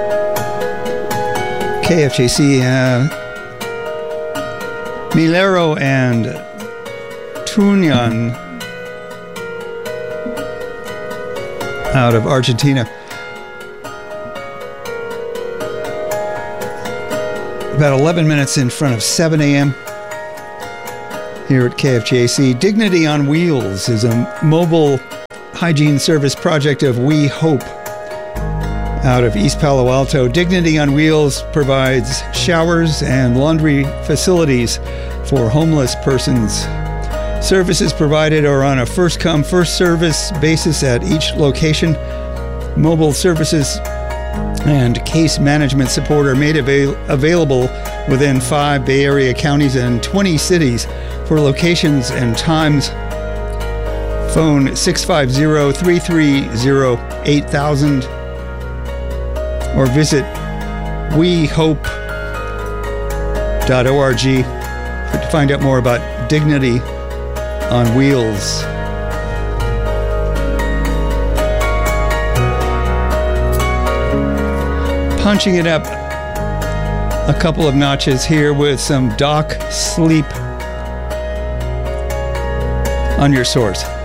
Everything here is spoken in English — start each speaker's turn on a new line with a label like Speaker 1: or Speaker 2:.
Speaker 1: KFJC, Milero and Tunyan out of Argentina. About 11 minutes in front of 7 a.m. here at KFJC. Dignity on Wheels is a mobile hygiene service project of We Hope out of East Palo Alto. Dignity on Wheels provides showers and laundry facilities for homeless persons. Services provided are on a first-come, first-service basis at each location. Mobile services and case management support are made available within 5 Bay Area counties and 20 cities. For locations and times, phone 650-330-8000 or visit wehope.org to find out more about Dignity on Wheels. Punching it up a couple of notches here with some Doc Sleep on your source.